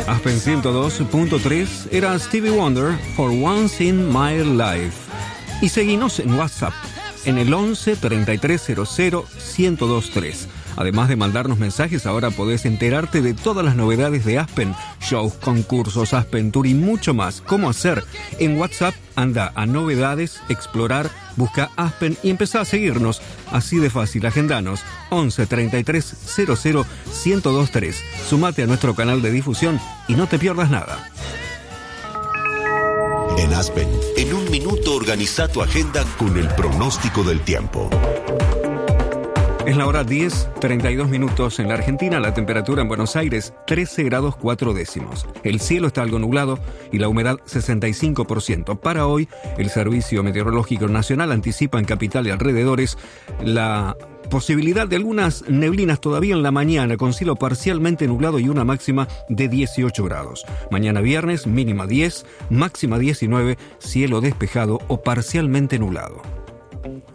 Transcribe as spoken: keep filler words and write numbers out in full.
Aspen ciento dos punto tres era Stevie Wonder, For Once in My Life. Y seguinos en WhatsApp, en el once treinta y tres cero cero ciento veintitrés. Además de mandarnos mensajes, ahora podés enterarte de todas las novedades de Aspen, shows, concursos, Aspen Tour y mucho más. ¿Cómo hacer? En WhatsApp, anda a novedades, explorar, busca Aspen y empezá a seguirnos. Así de fácil, agendanos once treinta y tres cero cero ciento veintitrés. Sumate a nuestro canal de difusión y no te pierdas nada. En Aspen, en un minuto organiza tu agenda con el pronóstico del tiempo. Es la hora diez, treinta y dos minutos en la Argentina. La temperatura en Buenos Aires, trece grados cuatro décimos. El cielo está algo nublado y la humedad sesenta y cinco por ciento. Para hoy, el Servicio Meteorológico Nacional anticipa en capital y alrededores la posibilidad de algunas neblinas todavía en la mañana, con cielo parcialmente nublado y una máxima de dieciocho grados. Mañana viernes, mínima diez, máxima diecinueve, cielo despejado o parcialmente nublado.